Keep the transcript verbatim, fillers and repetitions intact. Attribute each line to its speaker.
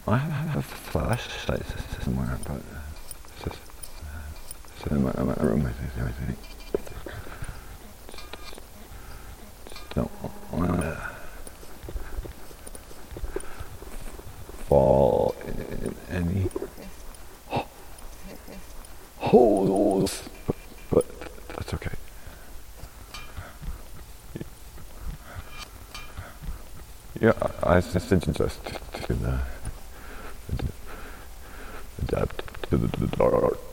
Speaker 1: I have a flashlight somewhere, but it's just it's in my, in my room. I think. Just don't want to fall in any holes, but, but that's okay. Yeah, I suggest to the adapt to the dark.